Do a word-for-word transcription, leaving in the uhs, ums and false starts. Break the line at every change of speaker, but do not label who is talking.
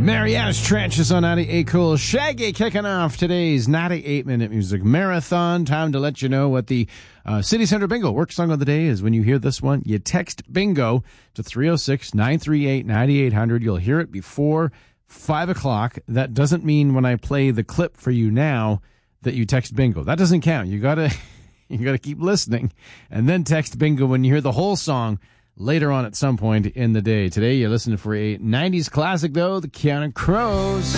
Mariana's Trenches on ninety-eight Cool. Shaggy kicking off today's ninety-eight minute music marathon. Time to let you know what the uh, City Center Bingo work song of the day is. When you hear this one, you text bingo to three oh six, nine three eight, nine eight hundred. You'll hear it before five o'clock. That doesn't mean when I play the clip for you now that you text bingo. That doesn't count. You gotta, you gotta keep listening and then text bingo when you hear the whole song later on at some point in the day. Today, you're listening for a nineties classic, though, the Counting Crows.